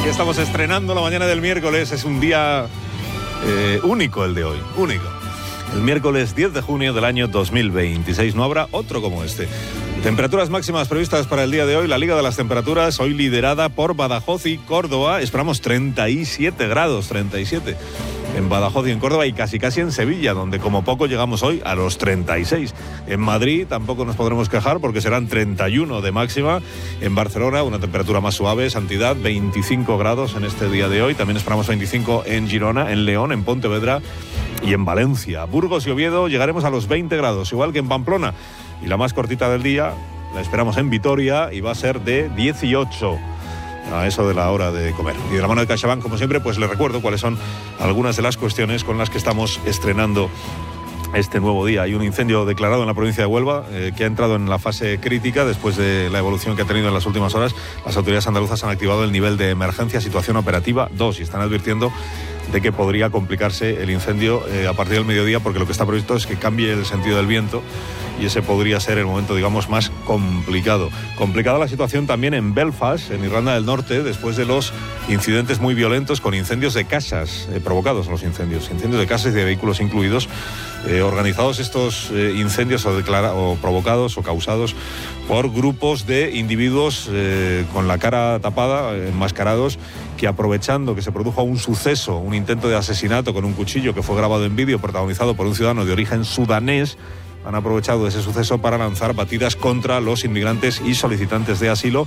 Estamos estrenando la mañana del miércoles. Es un día único el de hoy, único. El miércoles 10 de junio del año 2026. No habrá otro como este. Temperaturas máximas previstas para el día de hoy. La Liga de las Temperaturas, hoy liderada por Badajoz y Córdoba. Esperamos 37 grados, 37 en Badajoz y en Córdoba, y casi en Sevilla, donde como poco llegamos hoy a los 36. En Madrid tampoco nos podremos quejar porque serán 31 de máxima. En Barcelona una temperatura más suave, Santidad 25 grados en este día de hoy. También esperamos 25 en Girona, en León, en Pontevedra y en Valencia. Burgos y Oviedo llegaremos a los 20 grados, igual que en Pamplona. Y la más cortita del día la esperamos en Vitoria y va a ser de 18. A eso de la hora de comer. Y de la mano de CaixaBank, como siempre, pues les recuerdo cuáles son algunas de las cuestiones con las que estamos estrenando este nuevo día. Hay un incendio declarado en la provincia de Huelva que ha entrado en la fase crítica después de la evolución que ha tenido en las últimas horas. Las autoridades andaluzas han activado el nivel de emergencia, situación operativa 2, y están advirtiendo de que podría complicarse el incendio a partir del mediodía, porque lo que está previsto es que cambie el sentido del viento y ese podría ser el momento, digamos, más complicado. Complicada la situación también en Belfast, en Irlanda del Norte, después de los incidentes muy violentos con incendios de casas, provocados los incendios de casas y de vehículos incluidos, organizados estos incendios o provocados o causados por grupos de individuos con la cara tapada, enmascarados, que aprovechando que se produjo un suceso, un intento de asesinato con un cuchillo que fue grabado en vídeo, protagonizado por un ciudadano de origen sudanés, han aprovechado ese suceso para lanzar batidas contra los inmigrantes y solicitantes de asilo,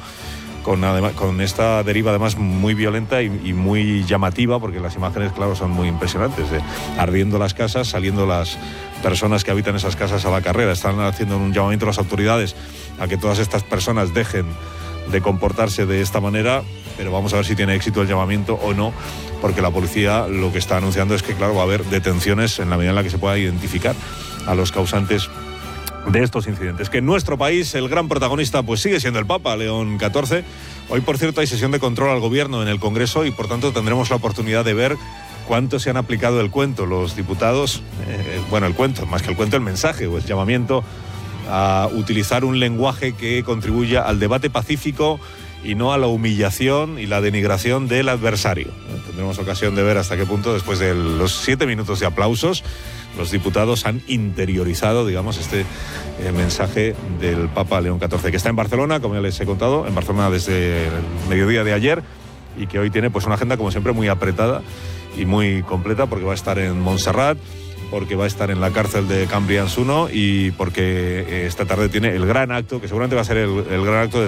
con esta deriva además muy violenta y muy llamativa, porque las imágenes, claro, son muy impresionantes, ardiendo las casas, saliendo las personas que habitan esas casas a la carrera. Están haciendo un llamamiento a las autoridades a que todas estas personas dejen de comportarse de esta manera, pero vamos a ver si tiene éxito el llamamiento o no, porque la policía lo que está anunciando es que, claro, va a haber detenciones en la medida en la que se pueda identificar a los causantes de estos incidentes. Que en nuestro país el gran protagonista pues sigue siendo el Papa León XIV. Hoy, por cierto, hay sesión de control al gobierno en el Congreso y por tanto tendremos la oportunidad de ver cuánto se han aplicado el cuento los diputados, el cuento, más que el cuento, el mensaje o el llamamiento a utilizar un lenguaje que contribuya al debate pacífico y no a la humillación y la denigración del adversario. Tendremos ocasión de ver hasta qué punto, después de los 7 minutos de aplausos, los diputados han interiorizado, digamos, este mensaje del Papa León XIV, que está en Barcelona, como ya les he contado, en Barcelona desde el mediodía de ayer, y que hoy tiene pues una agenda, como siempre, muy apretada y muy completa, porque va a estar en Montserrat, porque va a estar en la cárcel de Cambrians 1 y porque esta tarde tiene el gran acto, que seguramente va a ser el gran acto de